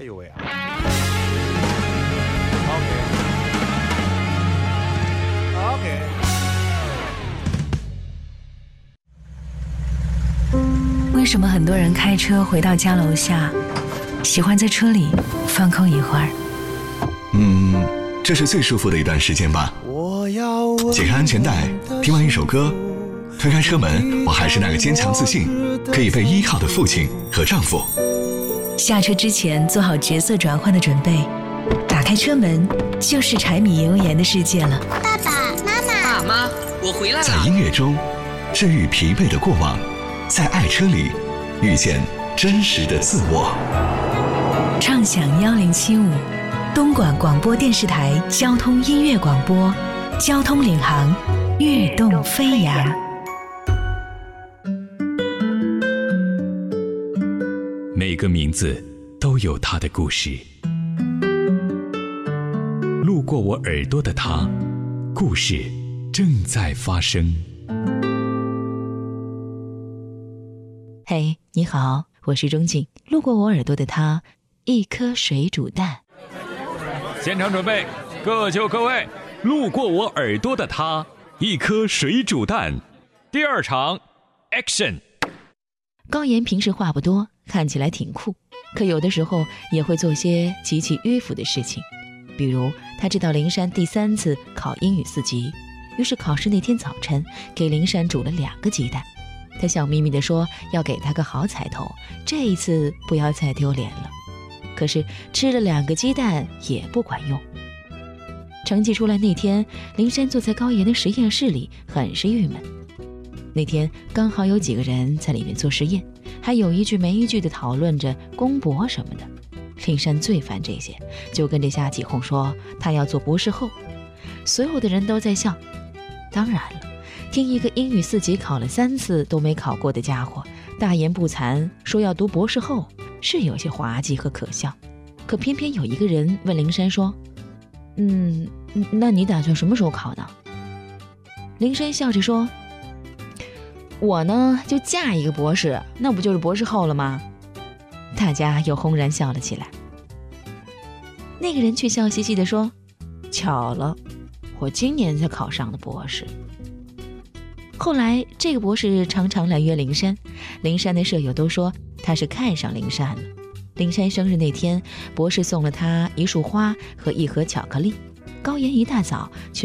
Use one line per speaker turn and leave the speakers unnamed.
哎呦喂啊！OK。
为什么很多人开车回到家楼下，喜欢在车里放空一会儿？
这是最舒服的一段时间吧。解开安全带，听完一首歌，推开车门，我还是那个坚强自信、可以被依靠的父亲和丈夫。
下车之前做好角色转换的准备，打开车门就是柴米油盐的世界了。
爸爸妈妈，
爸妈，我回来了。
在音乐中治愈疲惫的过往，在爱车里遇见真实的自我。
畅享1075，东莞广播电视台交通音乐广播，交通领航，跃动飞扬。
每个名字都有它的故事。路过我耳朵的他，故事正在发生。
嘿，你好，我是钟静。路过我耳朵的他，一颗水煮蛋。
现场准备，各就各位。路过我耳朵的他，一颗水煮蛋。第二场 ，Action。
高岩平时话不多，看起来挺酷，可有的时候也会做些极其迂腐的事情。比如他知道灵山第3次考英语4级，于是考试那天早晨给灵山煮了2个鸡蛋。他笑眯眯地说要给他个好彩头，这一次不要再丢脸了。可是吃了2个鸡蛋也不管用。成绩出来那天，灵山坐在高岩的实验室里，很是郁闷。那天刚好有几个人在里面做实验，还有一句没一句地讨论着公博什么的。灵山最烦这些，就跟着瞎起哄说他要做博士后。所有的人都在笑。当然了，听一个英语4级考了3次都没考过的家伙大言不惭说要读博士后，是有些滑稽和可笑。可偏偏有一个人问灵山说，那你打算什么时候考呢？灵山笑着说，我呢就嫁一个博士，那不就是博士后了吗？大家又轰然笑了起来。那个人却笑嘻嘻地说，巧了，我今年才考上的博士。后来这个博士常常来约灵山，灵山的舍友都说他是看上灵山了。灵山生日那天，博士送了他一束花和一盒巧克力。高岩一大早